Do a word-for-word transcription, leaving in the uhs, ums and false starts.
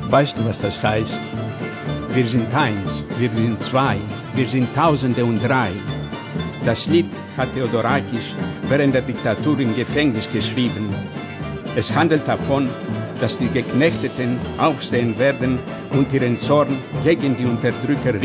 Weißt du, was das heißt? Wir sind eins, wir sind zwei, wir sind Tausende und drei. Das Lied hat Theodorakis während der Diktatur im Gefängnis geschrieben. Es handelt davon, dass die Geknechteten aufstehen werden und ihren Zorn gegen die Unterdrücker